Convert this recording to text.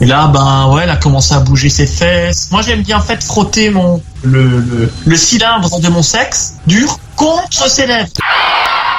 Et là, ben ouais, elle a commencé à bouger ses fesses. Moi, j'aime bien en fait frotter le cylindre de mon sexe dur contre ses lèvres.